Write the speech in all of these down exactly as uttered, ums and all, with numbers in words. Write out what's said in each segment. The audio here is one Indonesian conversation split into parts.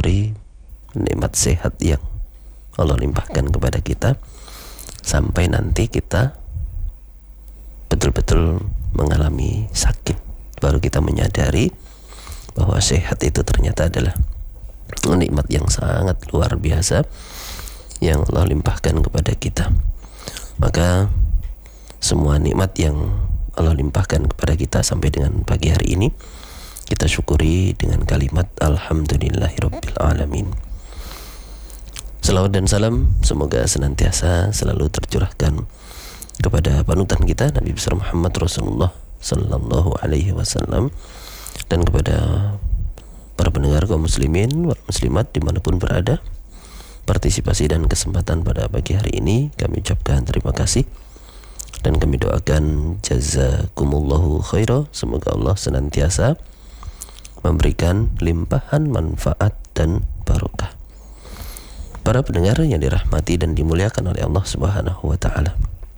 mensyukuri nikmat sehat yang Allah limpahkan kepada kita, sampai nanti kita betul-betul mengalami sakit, baru kita menyadari bahwa sehat itu ternyata adalah nikmat yang sangat luar biasa yang Allah limpahkan kepada kita. Maka semua nikmat yang Allah limpahkan kepada kita sampai dengan pagi hari ini, kita syukuri dengan kalimat Alhamdulillahirabbil alamin. Salawat dan salam semoga senantiasa selalu tercurahkan kepada panutan kita Nabi besar Muhammad Rasulullah sallallahu alaihi wasallam, dan kepada para pendengar kaum muslimin wal muslimat dimanapun berada. Partisipasi dan kesempatan pada pagi hari ini kami ucapkan terima kasih, dan kami doakan jazakumullahu khaira, semoga Allah senantiasa memberikan limpahan manfaat dan barokah. Para pendengar yang dirahmati dan dimuliakan oleh Allah Subhanahu wa taala,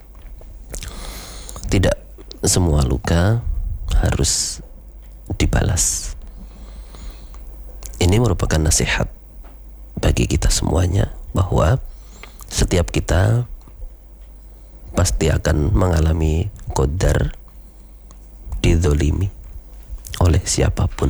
tidak semua luka harus dibalas. Ini merupakan nasihat bagi kita semuanya, bahwa setiap kita pasti akan mengalami qadar dizolimi oleh siapapun.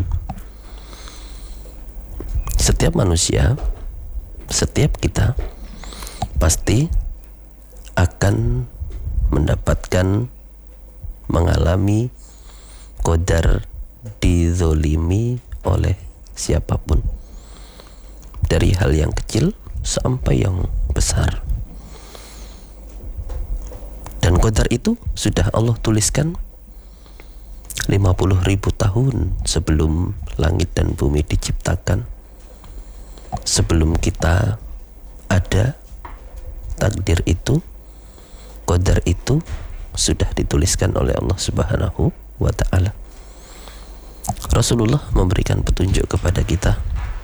Setiap manusia, setiap kita pasti akan mendapatkan, mengalami qadar dizolimi oleh siapapun, dari hal yang kecil sampai yang besar. Dan qadar itu sudah Allah tuliskan lima puluh ribu tahun sebelum langit dan bumi diciptakan. Sebelum kita ada, takdir itu, qadar itu sudah dituliskan oleh Allah Subhanahu wa ta'ala. Rasulullah memberikan petunjuk kepada kita.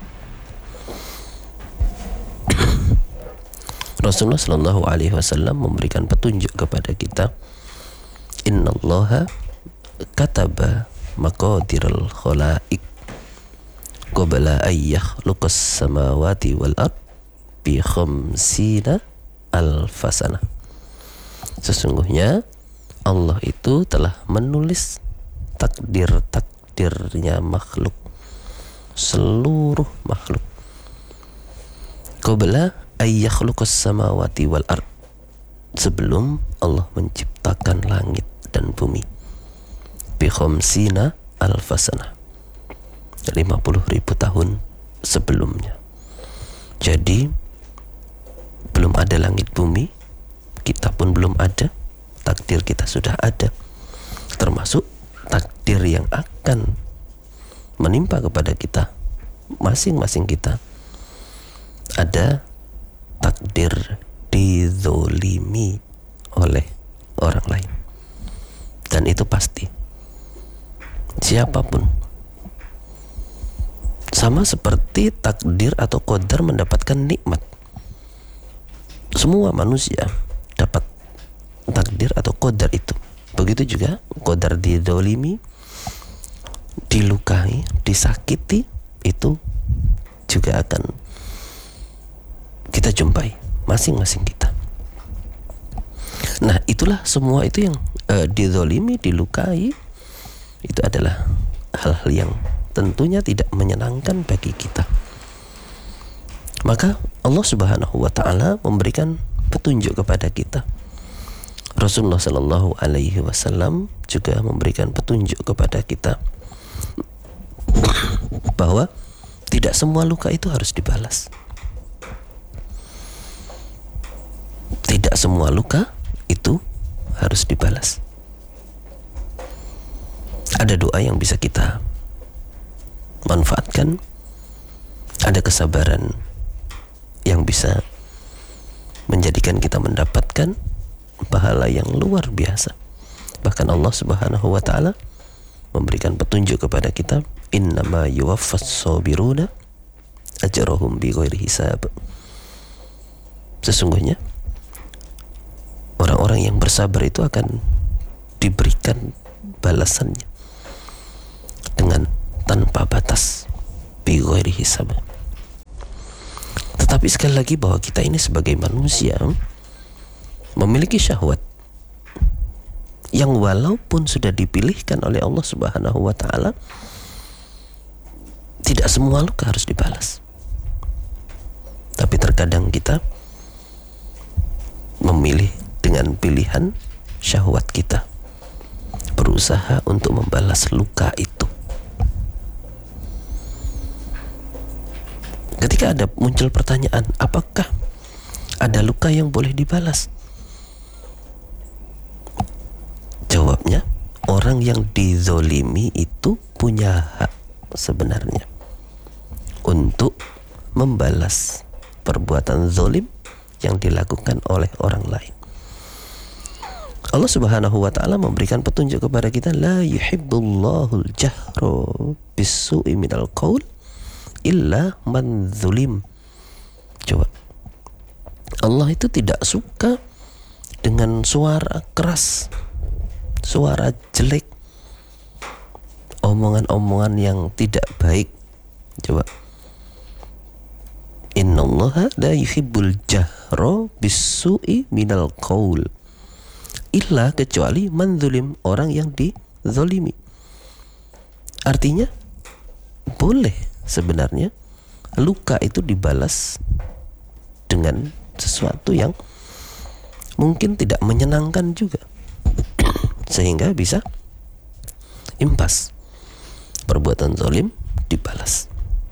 Rasulullah sallallahu alaihi wasallam memberikan petunjuk kepada kita. Innallaha kataba maqadiral khalaiq qabla an yakhluqas samawati wal ard bi khamsina alfasana. Sesungguhnya Allah itu telah menulis takdir-takdirnya makhluk, seluruh makhluk. Qabla an yakhluqas samawati wal ard, sebelum Allah menciptakan langit dan bumi. Bi khamsina alfasana, lima puluh ribu tahun sebelumnya. Jadi belum ada langit bumi, kita pun belum ada, takdir kita sudah ada, termasuk takdir yang akan menimpa kepada kita, masing-masing kita. Ada takdir dizolimi oleh orang lain, dan itu pasti, siapapun. Sama seperti takdir atau qadar mendapatkan nikmat. Semua manusia dapat takdir atau qadar itu. Begitu juga qadar dizolimi, dilukai, disakiti, itu juga akan kita jumpai, masing-masing kita. Nah, itulah semua itu yang uh, dizolimi, dilukai, itu adalah hal-hal yang tentunya tidak menyenangkan bagi kita. Maka Allah Subhanahu wa ta'ala memberikan petunjuk kepada kita. Rasulullah sallallahu alaihi wasallam juga memberikan petunjuk kepada kita bahwa tidak semua luka itu harus dibalas. Tidak semua luka itu harus dibalas. Ada doa yang bisa kita manfaatkan, ada kesabaran yang bisa menjadikan kita mendapatkan pahala yang luar biasa. Bahkan Allah Subhanahu wa ta'ala memberikan petunjuk kepada kita, innama yuwaffas sabiruna ajrahum bighairi hisab. Sesungguhnya orang-orang yang bersabar itu akan diberikan balasannya dengan tanpa batas, bighairi hisab, Tetapi sekali lagi bahwa kita ini sebagai manusia memiliki syahwat yang walaupun sudah dipilihkan oleh Allah Subhanahu wa taala, tidak semua luka harus dibalas. Tapi terkadang kita memilih dengan pilihan syahwat kita, berusaha untuk membalas luka itu. Ketika ada muncul pertanyaan, apakah ada luka yang boleh dibalas? Jawabnya, orang yang dizolimi itu punya hak sebenarnya untuk membalas perbuatan zolim yang dilakukan oleh orang lain. Allah Subhanahu wa taala memberikan petunjuk kepada kita, la yuhibbullahul jahra bis-su'i minal qaul illa man zulim. Coba, Allah itu tidak suka dengan suara keras, suara jelek, omongan-omongan yang tidak baik. Coba, innallaha la yuhibbul jahra bis-su'i minal qaul illa, kecuali man zulim, orang yang dizolimi. Artinya boleh sebenarnya luka itu dibalas dengan sesuatu yang mungkin tidak menyenangkan juga, sehingga bisa impas perbuatan zalim dibalas.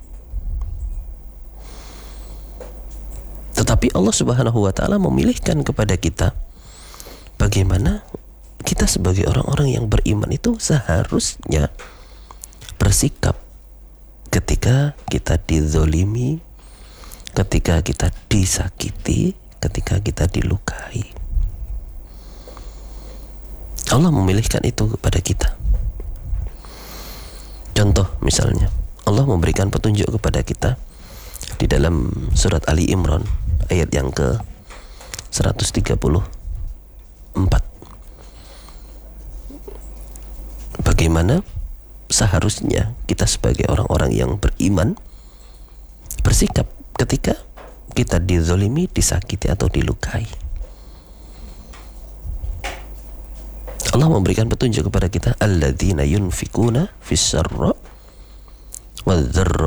Tetapi Allah Subhanahu wa taala memilihkan kepada kita bagaimana kita sebagai orang-orang yang beriman itu seharusnya bersikap ketika kita dizolimi, ketika kita disakiti, ketika kita dilukai. Allah memilihkan itu kepada kita. Contoh misalnya, Allah memberikan petunjuk kepada kita di dalam surat Ali Imran ayat yang ke seratus tiga puluh empat. Bagaimana seharusnya kita sebagai orang-orang yang beriman bersikap ketika kita dizolimi, disakiti atau dilukai. Allah memberikan petunjuk kepada kita, alladzina yunfikuna fis-sarra wadh-dharra.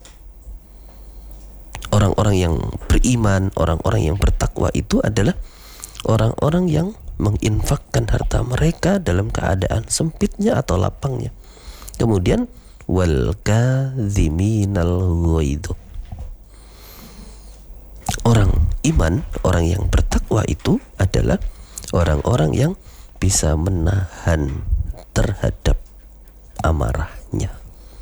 Orang-orang yang beriman, orang-orang yang bertakwa itu adalah orang-orang yang menginfakkan harta mereka dalam keadaan sempitnya atau lapangnya. Kemudian wal kadhiminal ghaidh. Orang iman, orang yang bertakwa itu adalah orang-orang yang bisa menahan terhadap amarahnya.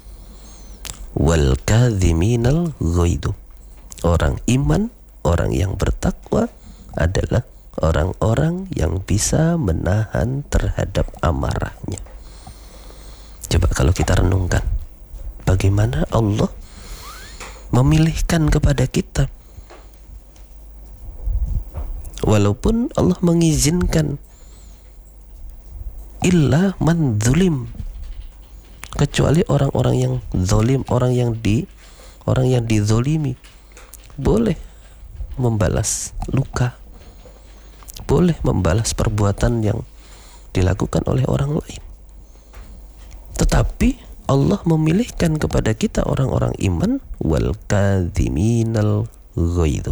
Wal kadhiminal ghaidh. Orang iman, orang yang bertakwa adalah orang-orang yang bisa menahan terhadap amarahnya. Coba kalau kita renungkan, bagaimana Allah memilihkan kepada kita, walaupun Allah mengizinkan illa man zulim, kecuali orang-orang yang zalim, orang yang di orang yang dizolimi boleh membalas luka, boleh membalas perbuatan yang dilakukan oleh orang lain. Tetapi Allah memilihkan kepada kita orang-orang iman, wal kadhiminal ghaidh.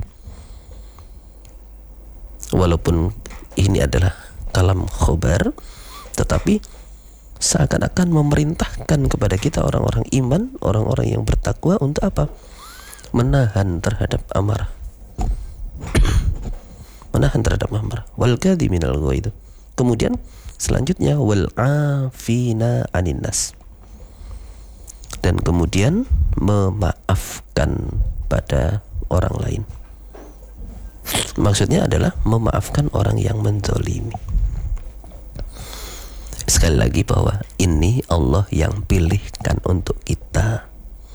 Walaupun ini adalah kalam khobar, tetapi seakan-akan memerintahkan kepada kita orang-orang iman, orang-orang yang bertakwa untuk apa? Menahan terhadap amarah. Menahan terhadap amarah. Wal kadhiminal ghaidh. Kemudian selanjutnya wal afina anin nas. Dan kemudian memaafkan pada orang lain. Maksudnya adalah memaafkan orang yang menzalimi. Sekali lagi bahwa ini Allah yang pilihkan untuk kita.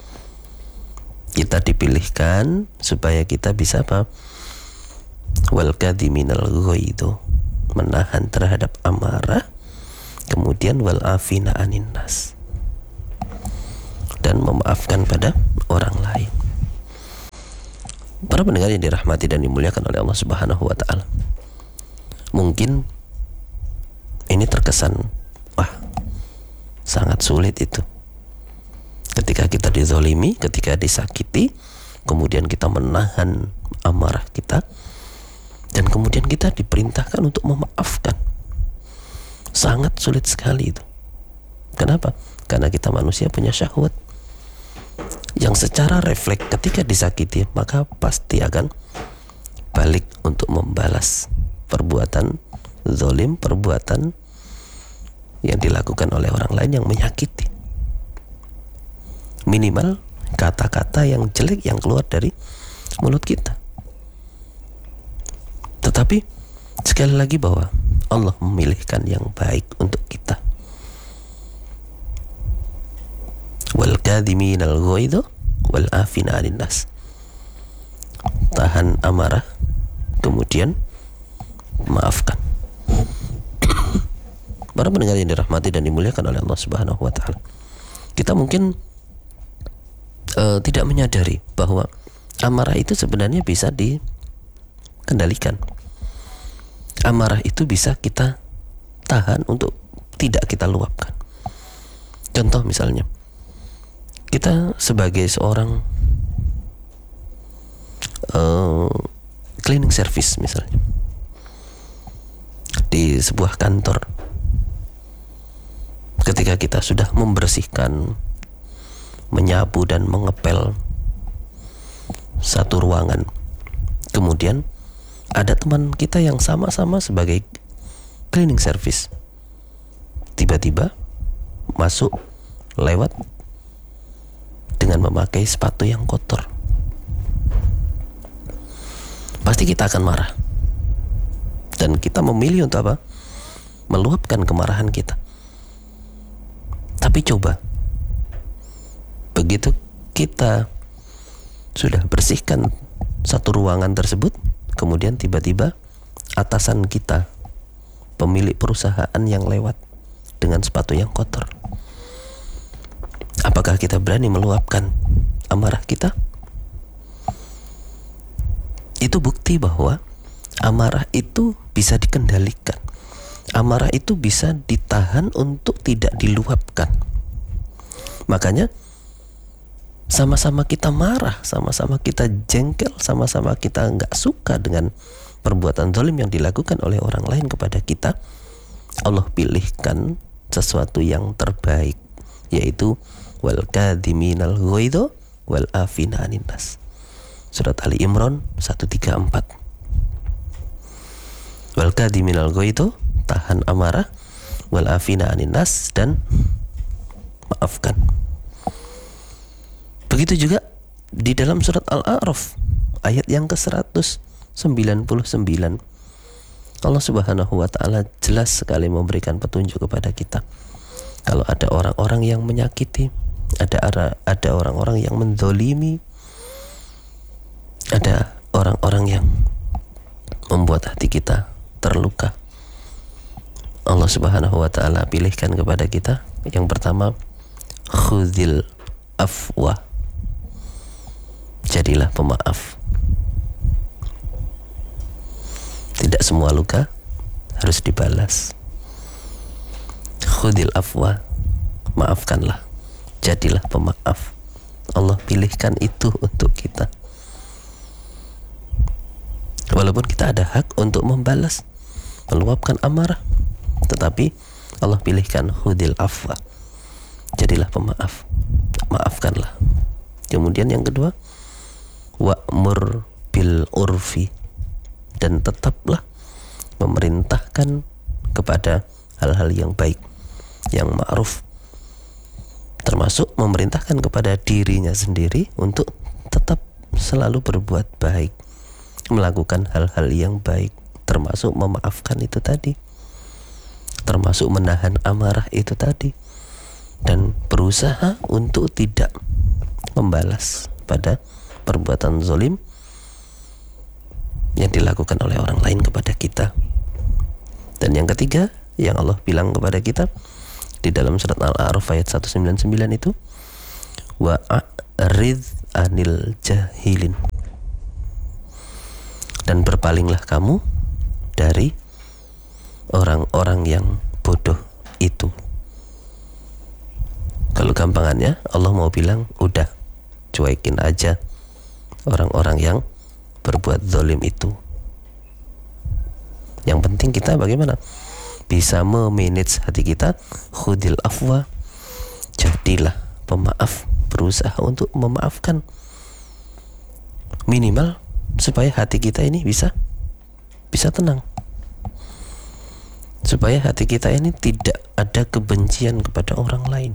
Kita dipilihkan supaya kita bisa apa? Wal kadhiminal ghaidh, menahan terhadap amarah, kemudian wal afina anin nas, dan memaafkan pada orang lain. Para pendengar yang dirahmati dan dimuliakan oleh Allah Subhanahu wa taala. Mungkin ini terkesan wah, sangat sulit itu. Ketika kita dizolimi, ketika disakiti, kemudian kita menahan amarah kita, dan kemudian kita diperintahkan untuk memaafkan. Sangat sulit sekali itu. Kenapa? Karena kita manusia punya syahwat yang secara refleks ketika disakiti maka pasti akan balik untuk membalas perbuatan zalim, perbuatan yang dilakukan oleh orang lain yang menyakiti. Minimal kata-kata yang jelek yang keluar dari mulut kita. Tetapi sekali lagi bahwa Allah memilihkan yang baik untuk kita. Wal kadhiminal ghaidha wal afina 'anil nas. Tahan amarah, kemudian maafkan. Para pendengar yang dirahmati dan dimuliakan oleh Allah Subhanahu wa taala. Kita mungkin uh, tidak menyadari bahwa amarah itu sebenarnya bisa dikendalikan. Amarah itu bisa kita tahan untuk tidak kita luapkan. Contoh misalnya, kita sebagai seorang uh, cleaning service misalnya di sebuah kantor, ketika kita sudah membersihkan, menyapu dan mengepel satu ruangan, kemudian ada teman kita yang sama-sama sebagai cleaning service tiba-tiba masuk lewat dengan memakai sepatu yang kotor. Pasti kita akan marah. Dan kita memilih untuk apa? Meluapkan kemarahan kita. Tapi coba, begitu kita sudah bersihkan satu ruangan tersebut, kemudian tiba-tiba atasan kita, pemilik perusahaan yang lewat dengan sepatu yang kotor. Apakah kita berani meluapkan amarah kita? Itu bukti bahwa amarah itu bisa dikendalikan. Amarah itu bisa ditahan untuk tidak diluapkan. Makanya sama-sama kita marah, sama-sama kita jengkel, sama-sama kita nggak suka dengan perbuatan zalim yang dilakukan oleh orang lain kepada kita. Allah pilihkan sesuatu yang terbaik, yaitu wal kadhiminal ghaidha wal afina 'anil nas. Surat Ali Imran seratus tiga puluh empat. Wal kadhiminal ghaidha, tahan amarah, wal afina 'anil nas, dan maafkan. Begitu juga di dalam surat Al-A'raf ayat yang ke seratus sembilan puluh sembilan. Allah Subhanahu wa taala jelas sekali memberikan petunjuk kepada kita. Kalau ada orang-orang yang menyakiti, ada ada orang-orang yang menzalimi, ada orang-orang yang membuat hati kita terluka, Allah Subhanahu wa taala pilihkan kepada kita yang pertama, khudzil afwa, jadilah pemaaf. Tidak semua luka harus dibalas. Khudil afwa, maafkanlah, jadilah pemaaf. Allah pilihkan itu untuk kita. Walaupun kita ada hak untuk membalas, meluapkan amarah, tetapi Allah pilihkan khudil afwa, jadilah pemaaf, maafkanlah. Kemudian yang kedua, wa'mur bil urfi, dan tetaplah memerintahkan kepada hal-hal yang baik, yang ma'ruf, termasuk memerintahkan kepada dirinya sendiri untuk tetap selalu berbuat baik, melakukan hal-hal yang baik, termasuk memaafkan itu tadi, termasuk menahan amarah itu tadi, dan berusaha untuk tidak membalas pada perbuatan zalim yang dilakukan oleh orang lain kepada kita. Dan yang ketiga yang Allah bilang kepada kita di dalam surat Al-A'raf ayat seratus sembilan puluh sembilan itu, wa'rid anil jahilin, dan berpalinglah kamu dari orang-orang yang bodoh itu. Kalau gampangannya Allah mau bilang, udah cuekin aja orang-orang yang berbuat zalim itu. Yang penting kita bagaimana? Bisa memanage hati kita. Khudil afwa, jadilah pemaaf, berusaha untuk memaafkan. Minimal supaya hati kita ini bisa bisa tenang, supaya hati kita ini tidak ada kebencian kepada orang lain.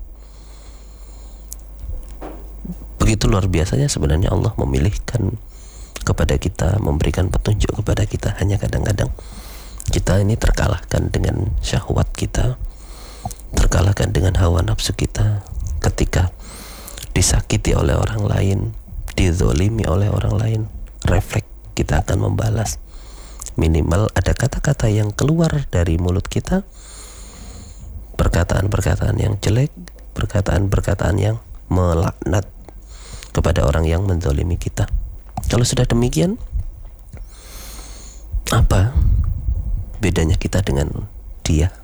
Begitu luar biasanya sebenarnya Allah memilihkan kepada kita, memberikan petunjuk kepada kita. Hanya kadang-kadang kita ini terkalahkan dengan syahwat kita, terkalahkan dengan hawa nafsu kita. Ketika disakiti oleh orang lain, dizolimi oleh orang lain, refleks kita akan membalas. Minimal ada kata-kata yang keluar dari mulut kita, perkataan-perkataan yang jelek, perkataan-perkataan yang melaknat kepada orang yang menzalimi kita. Kalau sudah demikian, apa bedanya kita dengan dia?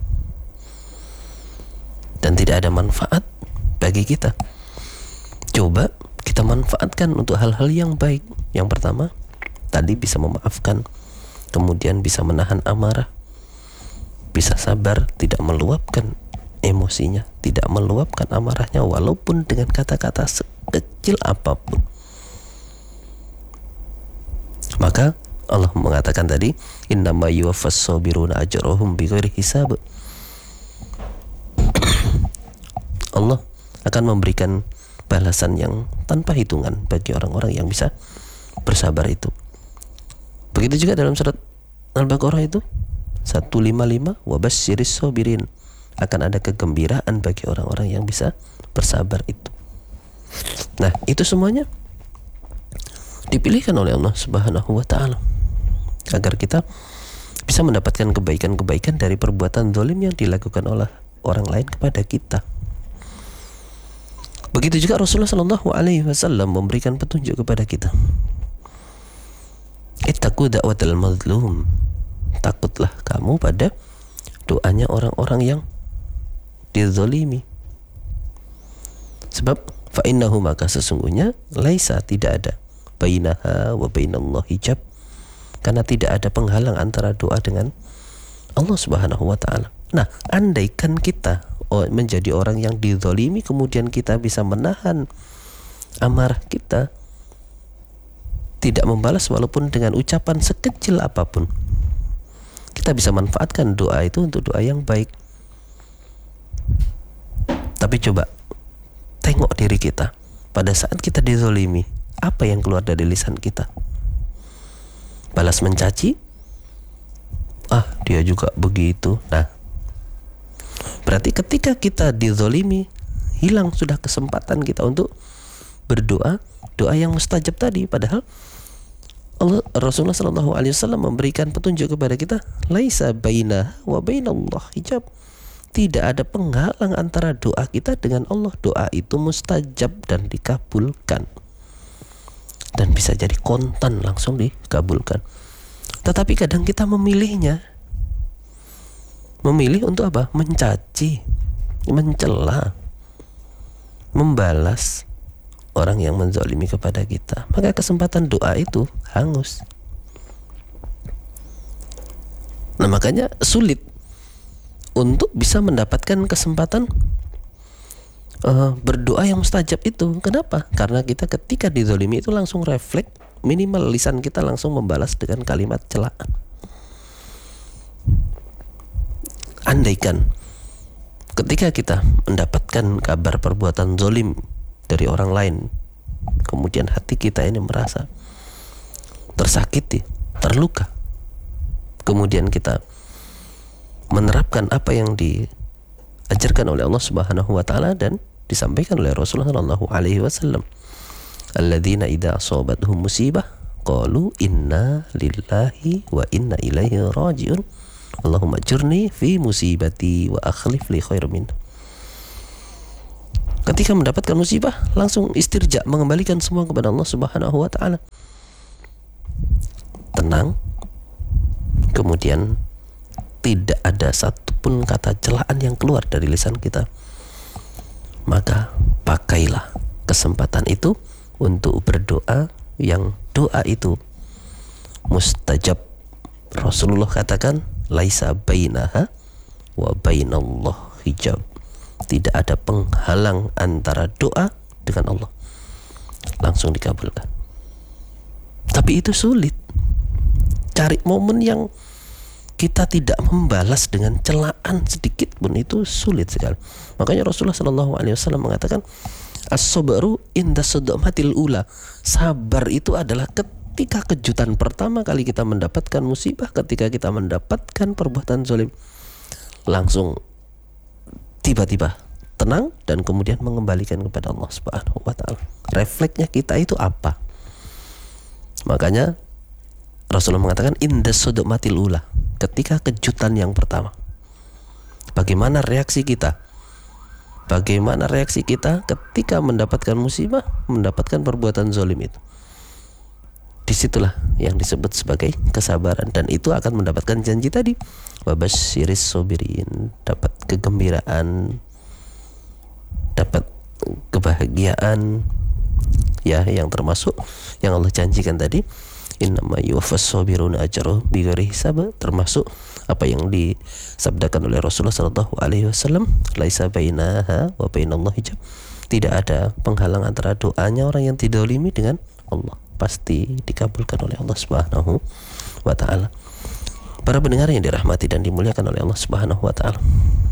Dan tidak ada manfaat bagi kita. Coba kita manfaatkan untuk hal-hal yang baik. Yang pertama, tadi bisa memaafkan, kemudian bisa menahan amarah, bisa sabar, tidak meluapkan emosinya, tidak meluapkan amarahnya walaupun dengan kata-kata sekecil apapun. Maka Allah mengatakan tadi, innama yuwaffas sabiruna ajrahum bighairi hisab. Allah akan memberikan balasan yang tanpa hitungan bagi orang-orang yang bisa bersabar itu. Begitu juga dalam surat Al-Baqarah itu seratus lima puluh lima, wabasyiris sabirin, akan ada kegembiraan bagi orang-orang yang bisa bersabar itu. Nah, itu semuanya dipilihkan oleh Allah Subhanahu wa ta'ala agar kita bisa mendapatkan kebaikan-kebaikan dari perbuatan zalim yang dilakukan oleh orang lain kepada kita. Begitu juga Rasulullah Shallallahu Alaihi Wasallam memberikan petunjuk kepada kita. Ittaqu da'watal mazlum, takutlah kamu pada doanya orang-orang yang dizalimi. Sebab fa innahu, maka sesungguhnya, laisa, tidak ada, bainaha wa bainallahi hijab, karena tidak ada penghalang antara doa dengan Allah Subhanahu wa ta'ala. Nah, andaikan kita menjadi orang yang dizalimi, kemudian kita bisa menahan amarah kita, tidak membalas walaupun dengan ucapan sekecil apapun, kita bisa manfaatkan doa itu untuk doa yang baik. Tapi coba tengok diri kita pada saat kita dizalimi, apa yang keluar dari lisan kita? Balas mencaci? Ah, dia juga begitu. Nah, berarti ketika kita dizalimi, hilang sudah kesempatan kita untuk berdoa, doa yang mustajab tadi. Padahal Allah, Rasulullah Shallallahu Alaihi Wasallam memberikan petunjuk kepada kita, laisa baina wa bainallah hijab, tidak ada penghalang antara doa kita dengan Allah. Doa itu mustajab dan dikabulkan, dan bisa jadi kontan langsung dikabulkan. Tetapi kadang kita memilihnya, memilih untuk apa? Mencaci, mencela, membalas orang yang menzalimi kepada kita. Maka kesempatan doa itu hangus. Nah, makanya sulit untuk bisa mendapatkan kesempatan uh, berdoa yang mustajab itu. Kenapa? Karena kita ketika dizalimi itu langsung refleks, minimal lisan kita langsung membalas dengan kalimat celaan. Andaikan ketika kita mendapatkan kabar perbuatan zalim dari orang lain, kemudian hati kita ini merasa tersakiti, terluka, kemudian kita menerapkan apa yang diajarkan oleh Allah Subhanahu wa ta'ala dan disampaikan oleh Rasulullah Shallallahu Alaihi Wasallam, alladzina idza asabathum musibah qalu inna lillahi wa inna ilaihi rajiun Allahumma ajurni fi musibati wa akhlif li khairan min. Ketika mendapatkan musibah, langsung istirja, mengembalikan semua kepada Allah Subhanahu wa ta'ala. tenang, kemudian tidak ada satupun kata celaan yang keluar dari lisan kita, maka pakailah kesempatan itu untuk berdoa yang doa itu mustajab. Rasulullah katakan, laisa bainaha wa bainallah hijab. Tidak ada penghalang antara doa dengan Allah, langsung dikabulkan. Tapi itu sulit. Cari momen yang kita tidak membalas dengan celaan sedikit pun itu sulit sekali. Makanya Rasulullah Shallallahu Alaihi Wasallam mengatakan, as-sabru inda sadamatil ula. Sabar itu adalah ketika kejutan pertama kali kita mendapatkan musibah, ketika kita mendapatkan perbuatan zalim, langsung tiba-tiba tenang dan kemudian mengembalikan kepada Allah Subhanahu wa taala. Refleksnya kita itu apa? Makanya Rasulullah mengatakan inda sadamatil ula, ketika kejutan yang pertama. Bagaimana reaksi kita? Bagaimana reaksi kita ketika mendapatkan musibah, mendapatkan perbuatan zalim itu? Disitulah yang disebut sebagai kesabaran, dan itu akan mendapatkan janji tadi, wabasyiris sobirin, dapat kegembiraan, dapat kebahagiaan, ya, yang termasuk yang Allah janjikan tadi, innama yuwaffas sabiruna ajrahum bighairi hisab, termasuk apa yang disabdakan oleh Rasulullah sallallahu alaihi wasallam, laisa bainaha wa bainallahi hijab. Tidak ada penghalang antara doanya orang yang didolimi dengan Allah, pasti dikabulkan oleh Allah Subhanahu wa taala. Para pendengar yang dirahmati dan dimuliakan oleh Allah Subhanahu wa taala,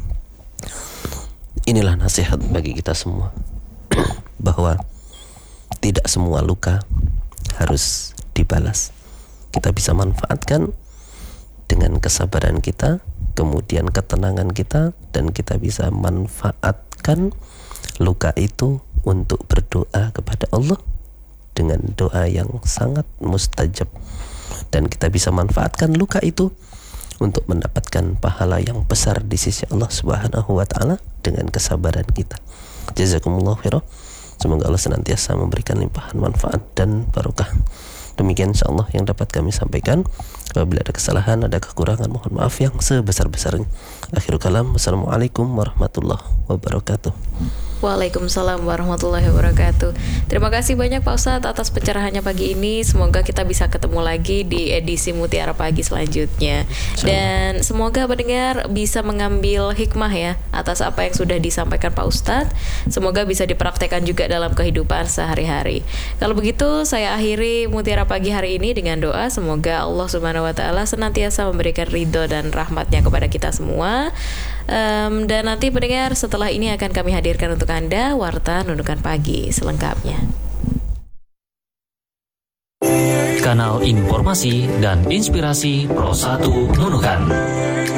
inilah nasihat bagi kita semua bahwa tidak semua luka harus dibalas. Kita bisa manfaatkan dengan kesabaran kita, kemudian ketenangan kita, dan kita bisa manfaatkan luka itu untuk berdoa kepada Allah dengan doa yang sangat mustajab, dan kita bisa manfaatkan luka itu untuk mendapatkan pahala yang besar di sisi Allah Subhanahu wa taala dengan kesabaran kita. Jazakumullah khairan. Semoga Allah senantiasa memberikan limpahan manfaat dan barokah. Demikian insyaallah yang dapat kami sampaikan. Apabila ada kesalahan, ada kekurangan, mohon maaf yang sebesar-besarnya. Akhirul kalam, wassalamualaikum warahmatullahi wabarakatuh. Waalaikumsalam warahmatullahi wabarakatuh. Terima kasih banyak Pak Ustadz atas pencerahannya pagi ini. Semoga kita bisa ketemu lagi di edisi Mutiara Pagi selanjutnya. Dan semoga pendengar bisa mengambil hikmah ya atas apa yang sudah disampaikan Pak Ustadz. Semoga bisa dipraktekkan juga dalam kehidupan sehari-hari. Kalau begitu saya akhiri Mutiara Pagi hari ini dengan doa, semoga Allah Subhanahu wa taala senantiasa memberikan ridho dan rahmatnya kepada kita semua. Um, dan nanti pendengar, setelah ini akan kami hadirkan untuk Anda Warta Nunukan Pagi selengkapnya. Kanal informasi dan inspirasi Pro satu Nunukan.